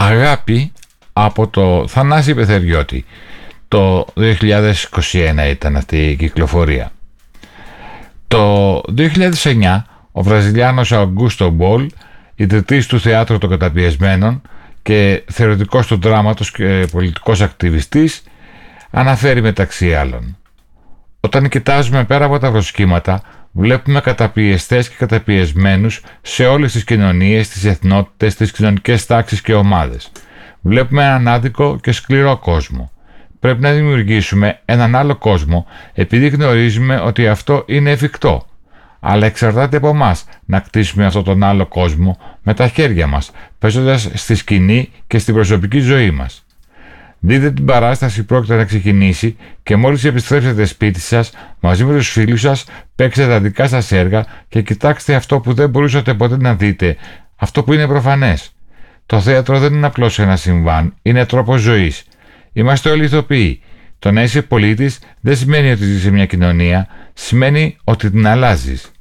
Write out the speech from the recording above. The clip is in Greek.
Αγάπη από το Θανάση Πεθεριώτη. Το 2021 ήταν αυτή η κυκλοφορία. Το 2009 ο Βραζιλιάνος Αουγκούστο Μπολ, ιδρυτής του Θεάτρου των Καταπιεσμένων και θεωρητικός του δράματος και πολιτικός ακτιβιστής, αναφέρει μεταξύ άλλων: «Όταν κοιτάζουμε πέρα από τα προσκύματα, βλέπουμε καταπιεστές και καταπιεσμένους σε όλες τις κοινωνίες, τις εθνότητες, τις κοινωνικές τάξεις και ομάδες. Βλέπουμε έναν άδικο και σκληρό κόσμο. Πρέπει να δημιουργήσουμε έναν άλλο κόσμο επειδή γνωρίζουμε ότι αυτό είναι εφικτό. Αλλά εξαρτάται από εμάς να κτίσουμε αυτόν τον άλλο κόσμο με τα χέρια μας, παίζοντας στη σκηνή και στην προσωπική ζωή μας. Δείτε την παράσταση που πρόκειται να ξεκινήσει και μόλις επιστρέψετε σπίτι σας, μαζί με τους φίλους σας, παίξτε τα δικά σας έργα και κοιτάξτε αυτό που δεν μπορούσατε ποτέ να δείτε, αυτό που είναι προφανές. Το θέατρο δεν είναι απλώς ένα συμβάν, είναι τρόπος ζωής. Είμαστε όλοι ηθοποιοί. Το να είσαι πολίτης δεν σημαίνει ότι ζεις σε μια κοινωνία, σημαίνει ότι την αλλάζεις.